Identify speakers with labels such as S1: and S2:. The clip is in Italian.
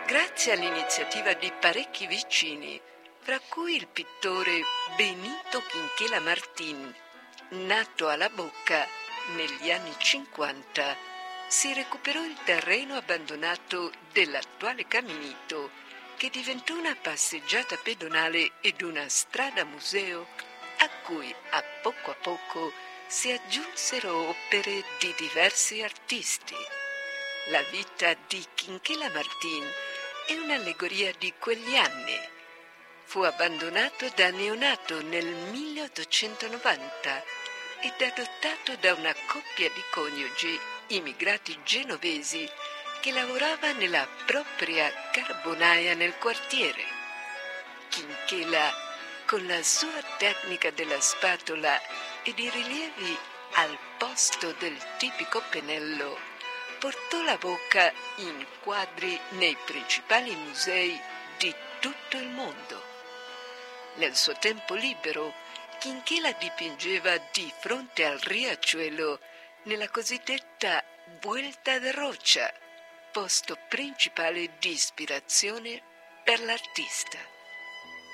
S1: Grazie all'iniziativa di parecchi vicini, fra cui il pittore Benito Quinchela Martín, nato alla Bocca negli anni 50, si recuperò il terreno abbandonato dell'attuale Caminito, che diventò una passeggiata pedonale ed una strada museo a cui a poco si aggiunsero opere di diversi artisti. La vita di Quinchela Martín è un'allegoria di quegli anni. Fu abbandonato da neonato nel 1890 ed adottato da una coppia di coniugi immigrati genovesi che lavorava nella propria carbonaia nel quartiere. Quinchela, con la sua tecnica della spatola ed i rilievi al posto del tipico pennello, portò la Bocca in quadri nei principali musei di tutto il mondo. Nel suo tempo libero, Quinchela dipingeva di fronte al riachuelo nella cosiddetta Vuelta de Rocha, posto principale di ispirazione per l'artista.